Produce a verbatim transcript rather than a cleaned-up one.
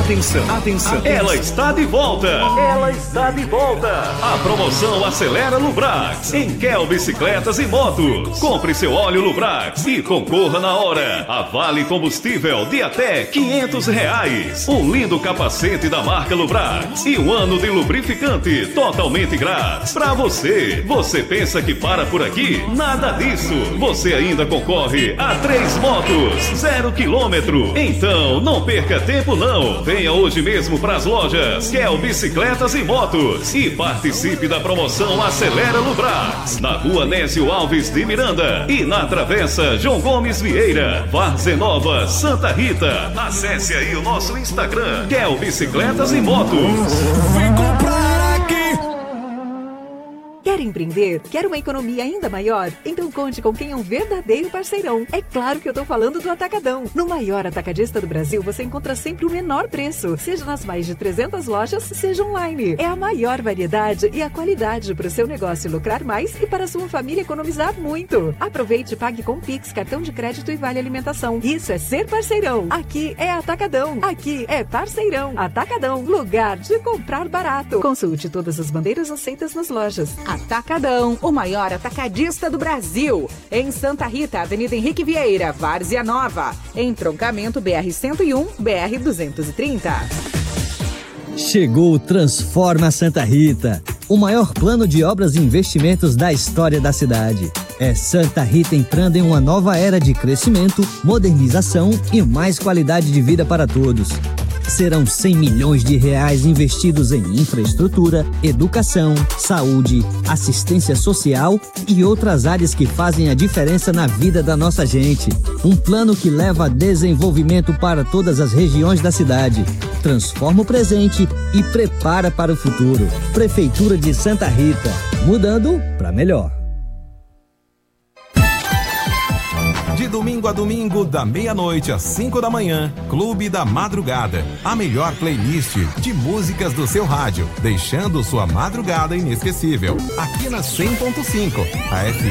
Atenção, atenção. Ela está de volta. Ela está de volta. A promoção Acelera Lubrax em Quel Bicicletas e Motos. Compre seu óleo Lubrax e concorra na hora a vale combustível de até quinhentos reais. Um lindo capacete da marca Lubrax e um ano de lubrificante totalmente grátis para você. Você pensa que para por aqui? Nada disso. Você ainda concorre a três motos, zero quilômetro. Então não perca tempo não. Venha hoje mesmo para as lojas Quel Bicicletas e Motos e participe da promoção Acelera Lubrax na Rua Nésio Alves de Miranda e na Travessa João Gomes Vieira, Várzea Nova, Santa Rita. Acesse aí o nosso Instagram, Quel Bicicletas e Motos. Vem comprar aqui! Quer empreender? Quer uma economia ainda maior? Então conte com quem é um verdadeiro parceirão. É claro que eu tô falando do Atacadão. No maior atacadista do Brasil, você encontra sempre o menor preço, seja nas mais de trezentas lojas, seja online. É a maior variedade e a qualidade para o seu negócio lucrar mais e para a sua família economizar muito. Aproveite e pague com Pix, cartão de crédito e vale alimentação. Isso é ser parceirão. Aqui é Atacadão. Aqui é parceirão. Atacadão, lugar de comprar barato. Consulte todas as bandeiras aceitas nas lojas. Atacadão, o maior atacadista do Brasil. Em Santa Rita, Avenida Henrique Vieira, Várzea Nova. Entroncamento B R cento e um, B R duzentos e trinta. Chegou o Transforma Santa Rita, o maior plano de obras e investimentos da história da cidade. É Santa Rita entrando em uma nova era de crescimento, modernização e mais qualidade de vida para todos. Serão cem milhões de reais investidos em infraestrutura, educação, saúde, assistência social e outras áreas que fazem a diferença na vida da nossa gente. Um plano que leva desenvolvimento para todas as regiões da cidade. Transforma o presente e prepara para o futuro. Prefeitura de Santa Rita, mudando para melhor. De domingo a domingo, da meia-noite às cinco da manhã, Clube da Madrugada. A melhor playlist de músicas do seu rádio, deixando sua madrugada inesquecível. Aqui na cem ponto cinco, a F